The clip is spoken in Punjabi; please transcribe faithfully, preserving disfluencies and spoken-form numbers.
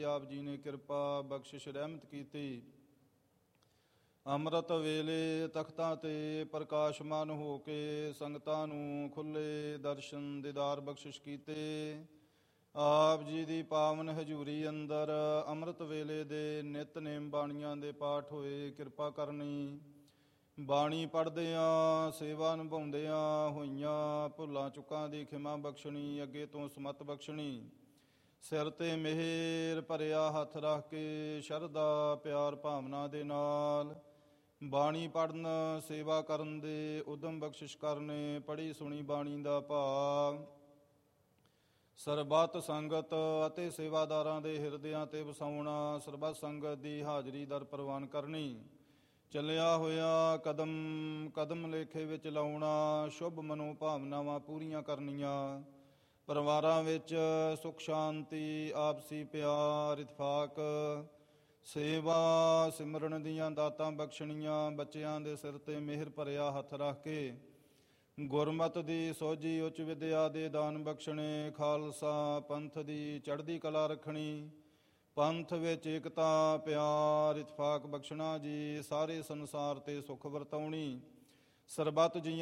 ਆਪ ਜੀ ਨੇ ਕਿਰਪਾ ਬਖਸ਼ਿਸ਼ ਰਹਿਮਤ ਕੀਤੀ। ਅੰਮ੍ਰਿਤ ਵੇਲੇ ਤਖਤਾਂ ਤੇ ਪ੍ਰਕਾਸ਼ਮਾਨ ਹੋ ਕੇ ਸੰਗਤਾਂ ਨੂੰ ਖੁੱਲ੍ਹੇ ਦਰਸ਼ਨ ਦੀਦਾਰ ਬਖਸ਼ਿਸ਼ ਕੀਤੇ। ਆਪ ਜੀ ਦੀ ਪਾਵਨ ਹਜ਼ੂਰੀ ਅੰਦਰ ਅੰਮ੍ਰਿਤ ਵੇਲੇ ਦੇ ਨਿਤਨੇਮ ਬਾਣੀਆਂ ਦੇ ਪਾਠ ਹੋਏ। ਕਿਰਪਾ ਕਰਨੀ। ਬਾਣੀ ਪੜ੍ਹਦਿਆਂ ਸੇਵਾ ਨਿਭਾਉਂਦਿਆਂ ਹੋਈਆਂ ਭੁੱਲਾਂ ਚੁੱਕਾਂ ਦੀ ਖਿਮਾ ਬਖਸ਼ਣੀ, ਅੱਗੇ ਤੋਂ ਸਮਤ ਬਖਸ਼ਣੀ। ਸਿਰ 'ਤੇ ਮਿਹਰ ਭਰਿਆ ਹੱਥ ਰੱਖ ਕੇ ਸ਼ਰਧਾ ਪਿਆਰ ਭਾਵਨਾ ਦੇ ਨਾਲ ਬਾਣੀ ਪੜ੍ਹਨ ਸੇਵਾ ਕਰਨ ਦੇ ਉਦਮ ਬਖਸ਼ਿਸ਼ ਕਰਨੇ। ਪੜ੍ਹੀ ਸੁਣੀ ਬਾਣੀ ਦਾ ਭਾਵ ਸਰਬੱਤ ਸੰਗਤ ਅਤੇ ਸੇਵਾਦਾਰਾਂ ਦੇ ਹਿਰਦਿਆਂ 'ਤੇ ਵਸਾਉਣਾ। ਸਰਬੱਤ ਸੰਗਤ ਦੀ ਹਾਜ਼ਰੀ ਦਰ ਪ੍ਰਵਾਨ ਕਰਨੀ। ਚੱਲਿਆ ਹੋਇਆ ਕਦਮ ਕਦਮ ਲੇਖੇ ਵਿੱਚ ਲਾਉਣਾ। ਸ਼ੁਭ ਮਨੋ ਭਾਵਨਾਵਾਂ ਪੂਰੀਆਂ ਕਰਨੀਆਂ। ਪਰਿਵਾਰਾਂ ਵਿੱਚ ਸੁੱਖ ਸ਼ਾਂਤੀ, ਆਪਸੀ ਪਿਆਰ, ਇਤਫਾਕ, ਸੇਵਾ ਸਿਮਰਨ ਦੀਆਂ ਦਾਤਾਂ ਬਖਸ਼ਣੀਆਂ। ਬੱਚਿਆਂ ਦੇ ਸਿਰ 'ਤੇ ਮਿਹਰ ਭਰਿਆ ਹੱਥ ਰੱਖ ਕੇ ਗੁਰਮਤਿ ਦੀ ਸੋਝੀ ਉੱਚ ਵਿਦਿਆ ਦੇ ਦਾਨ ਬਖਸ਼ਣੇ। ਖਾਲਸਾ ਪੰਥ ਦੀ ਚੜ੍ਹਦੀ ਕਲਾ ਰੱਖਣੀ। ਪੰਥ ਵਿੱਚ ਏਕਤਾ ਪਿਆਰ ਇਤਫਾਕ ਬਖਸ਼ਣਾ ਜੀ। ਸਾਰੇ ਸੰਸਾਰ 'ਤੇ ਸੁੱਖ ਵਰਤਾਉਣੀ। ਸਰਬੱਤ ਜੀਆਂ